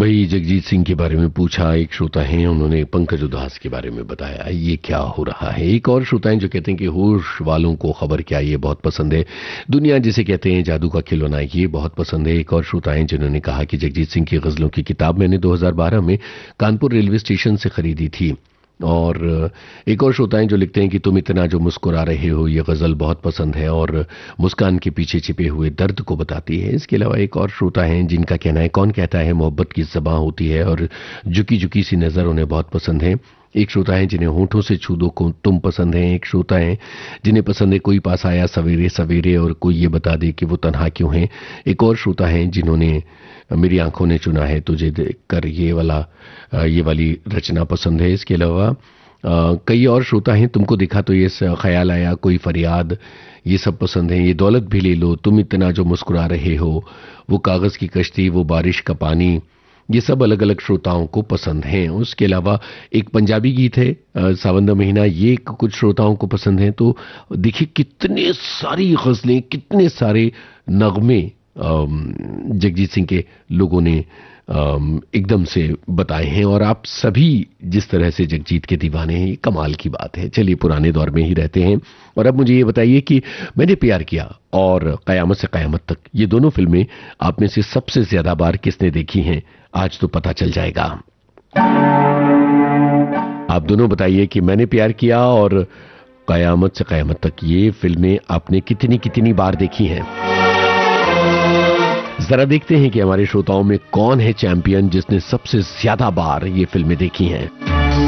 भाई जगजीत सिंह के बारे में पूछा, एक श्रोता हैं उन्होंने पंकज उधास के बारे में बताया ये क्या हो रहा है। एक और श्रोता हैं जो कहते हैं कि होश वालों को खबर क्या, ये बहुत पसंद है। दुनिया जिसे कहते हैं जादू का खिलौना, ये बहुत पसंद है। एक और श्रोता हैं जिन्होंने कहा कि जगजीत सिंह की गजलों की किताब मैंने 2012 में कानपुर रेलवे स्टेशन से खरीदी थी। और एक और श्रोता हैं जो लिखते हैं कि तुम इतना जो मुस्कुरा रहे हो, ये गजल बहुत पसंद है और मुस्कान के पीछे छिपे हुए दर्द को बताती है। इसके अलावा एक और श्रोता हैं जिनका कहना है कौन कहता है मोहब्बत की ज़बां होती है और झुकी झुकी सी नज़र उन्हें बहुत पसंद है। एक श्रोता है जिन्हें होठों से छू दो को तुम पसंद है। एक श्रोता है जिन्हें पसंद है कोई पास आया सवेरे सवेरे और कोई ये बता दे कि वो तन्हा क्यों है। एक और श्रोता है जिन्होंने मेरी आंखों ने चुना है तुझे देखकर, ये वाली रचना पसंद है। इसके अलावा कई और श्रोता हैं तुमको दिखा तो ये ख्याल आया, कोई फरियाद, ये सब पसंद है। ये दौलत भी ले लो, तुम इतना जो मुस्कुरा रहे हो, वो कागज़ की कश्ती, वो बारिश का पानी, ये सब अलग अलग श्रोताओं को पसंद हैं। उसके अलावा एक पंजाबी गीत है सावन दा महीना, ये कुछ श्रोताओं को पसंद है। तो देखिए कितने सारी गज़लें, कितने सारे नगमे जगजीत सिंह के लोगों ने एकदम से बताए हैं और आप सभी जिस तरह से जगजीत के दीवाने हैं, ये कमाल की बात है। चलिए पुराने दौर में ही रहते हैं और अब मुझे ये बताइए कि मैंने प्यार किया और कयामत से कयामत तक, ये दोनों फिल्में आप में से सबसे ज्यादा बार किसने देखी हैं? आज तो पता चल जाएगा। आप दोनों बताइए कि मैंने प्यार किया और कयामत से कयामत तक, ये फिल्में आपने कितनी कितनी बार देखी हैं। जरा देखते हैं कि हमारे श्रोताओं में कौन है चैंपियन जिसने सबसे ज्यादा बार ये फिल्में देखी हैं।